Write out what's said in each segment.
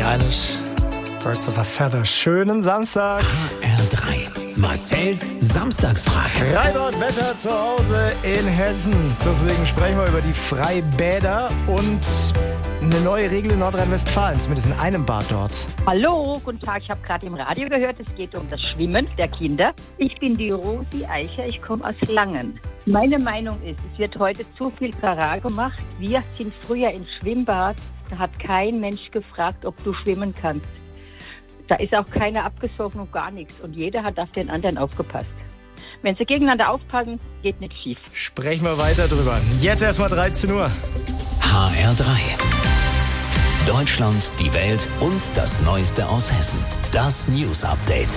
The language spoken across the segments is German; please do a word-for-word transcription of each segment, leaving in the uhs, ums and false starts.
Eilish, Birds of a Feather. Schönen Samstag. H R drei. Marcells Samstagsfrage. Freibadwetter zu Hause in Hessen. Deswegen sprechen wir über die Freibäder und eine neue Regel in Nordrhein-Westfalen, zumindest in einem Bad dort. Hallo, guten Tag. Ich habe gerade im Radio gehört, es geht um das Schwimmen der Kinder. Ich bin die Rosi Eicher, ich komme aus Langen. Meine Meinung ist, es wird heute zu viel Trara gemacht. Wir sind früher ins Schwimmbad, da hat kein Mensch gefragt, ob du schwimmen kannst. Da ist auch keiner abgesoffen und gar nichts. Und jeder hat auf den anderen aufgepasst. Wenn sie gegeneinander aufpassen, geht nichts schief. Sprechen wir weiter drüber. Jetzt erstmal dreizehn Uhr. H R drei. Deutschland, die Welt und das Neueste aus Hessen. Das News Update.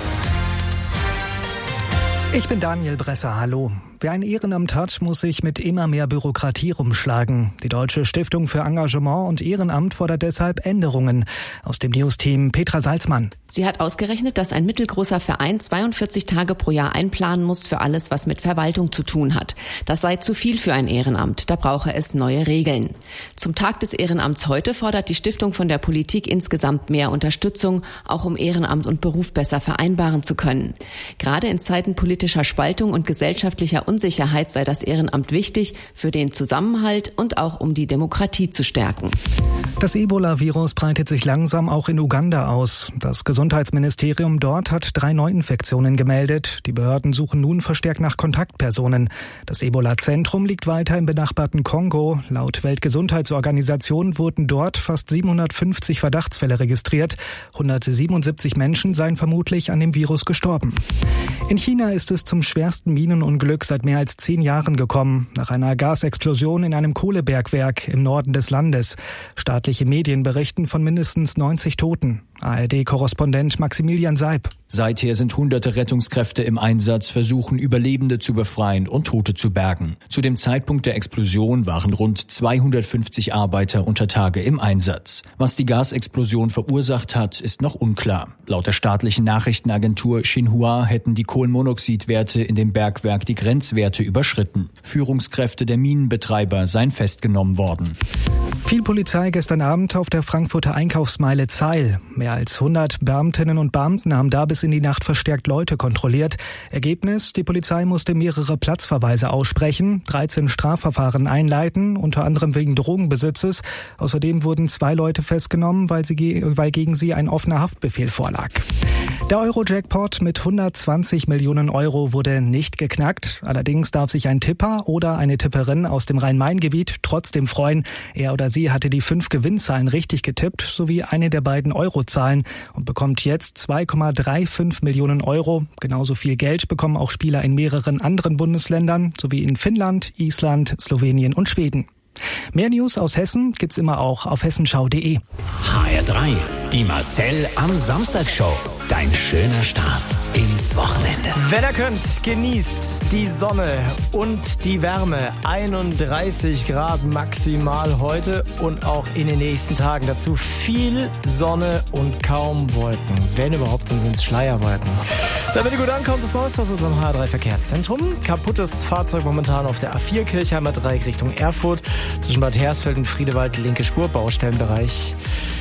Ich bin Daniel Bresser, hallo. Wer ein Ehrenamt hat, muss sich mit immer mehr Bürokratie rumschlagen. Die Deutsche Stiftung für Engagement und Ehrenamt fordert deshalb Änderungen. Aus dem News-Team Petra Salzmann. Sie hat ausgerechnet, dass ein mittelgroßer Verein zweiundvierzig Tage pro Jahr einplanen muss für alles, was mit Verwaltung zu tun hat. Das sei zu viel für ein Ehrenamt, da brauche es neue Regeln. Zum Tag des Ehrenamts heute fordert die Stiftung von der Politik insgesamt mehr Unterstützung, auch um Ehrenamt und Beruf besser vereinbaren zu können. Gerade in Zeiten politischer Spaltung und gesellschaftlicher Unsicherheit sei das Ehrenamt wichtig für den Zusammenhalt und auch um die Demokratie zu stärken. Das Ebola-Virus breitet sich langsam auch in Uganda aus. Das Gesundheitsministerium dort hat drei Neuinfektionen gemeldet. Die Behörden suchen nun verstärkt nach Kontaktpersonen. Das Ebola-Zentrum liegt weiter im benachbarten Kongo. Laut Weltgesundheitsorganisation wurden dort fast siebenhundertfünfzig Verdachtsfälle registriert. hundertsiebenundsiebzig Menschen seien vermutlich an dem Virus gestorben. In China ist es zum schwersten Minenunglück seit mehr als zehn Jahren gekommen. Nach einer Gasexplosion in einem Kohlebergwerk im Norden des Landes. Staatliche Medien berichten von mindestens neunzig Toten. A R D-Korrespondent Maximilian Seib. Seither sind hunderte Rettungskräfte im Einsatz, versuchen Überlebende zu befreien und Tote zu bergen. Zu dem Zeitpunkt der Explosion waren rund zweihundertfünfzig Arbeiter unter Tage im Einsatz. Was die Gasexplosion verursacht hat, ist noch unklar. Laut der staatlichen Nachrichtenagentur Xinhua hätten die Kohlenmonoxidwerte in dem Bergwerk die Grenzwerte überschritten. Führungskräfte der Minenbetreiber seien festgenommen worden. Viel Polizei gestern Abend auf der Frankfurter Einkaufsmeile Zeil. Mehr als hundert Beamtinnen und Beamten haben da bis in die Nacht verstärkt Leute kontrolliert. Ergebnis: Die Polizei musste mehrere Platzverweise aussprechen, dreizehn Strafverfahren einleiten, unter anderem wegen Drogenbesitzes. Außerdem wurden zwei Leute festgenommen, weil, sie, weil gegen sie ein offener Haftbefehl vorlag. Der Euro-Jackpot mit hundertzwanzig Millionen Euro wurde nicht geknackt. Allerdings darf sich ein Tipper oder eine Tipperin aus dem Rhein-Main-Gebiet trotzdem freuen. Er oder sie hatte die fünf Gewinnzahlen richtig getippt, sowie eine der beiden Eurozahlen und bekommt jetzt zwei Komma fünfunddreißig Millionen Euro. Genauso viel Geld bekommen auch Spieler in mehreren anderen Bundesländern, sowie in Finnland, Island, Slowenien und Schweden. Mehr News aus Hessen gibt's immer auch auf hessenschau punkt de. H R drei. Die Marcel am Samstagsshow. Dein schöner Start ins Wochenende. Wenn ihr könnt, genießt die Sonne und die Wärme. einunddreißig Grad maximal heute und auch in den nächsten Tagen. Dazu viel Sonne und kaum Wolken. Wenn überhaupt, dann sind es Schleierwolken. Damit ihr gut ankommt, das Neueste aus unserem H R drei Verkehrszentrum. Kaputtes Fahrzeug momentan auf der A vier Kirchheimer Dreieck Richtung Erfurt. Zwischen Bad Hersfeld und Friedewald, linke Spur, Baustellenbereich.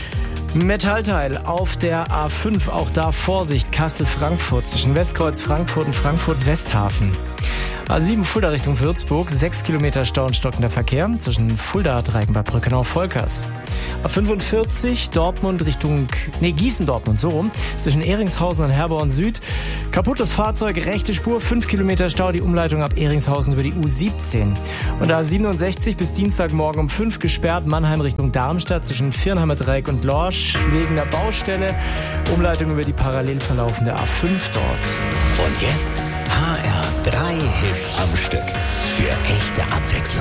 Metallteil auf der A fünf, auch da Vorsicht, Kassel-Frankfurt, zwischen Westkreuz Frankfurt und Frankfurt-Westhafen. A sieben Fulda Richtung Würzburg, sechs Kilometer Stau und stockender Verkehr zwischen Fulda, Dreieckbad Brückenau-Volkers. A fünfundvierzig Dortmund Richtung, nee, Gießen-Dortmund, so rum, zwischen Ehringshausen und Herborn Süd. Kaputtes Fahrzeug, rechte Spur, fünf Kilometer Stau, die Umleitung ab Ehringshausen über die U siebzehn. Und A siebenundsechzig bis Dienstagmorgen um fünf gesperrt, Mannheim Richtung Darmstadt zwischen Viernheimer Dreieck und Lorsch, wegen der Baustelle. Umleitung über die parallel verlaufende A fünf dort. Und jetzt H R drei Hits am Stück für echte Abwechslung.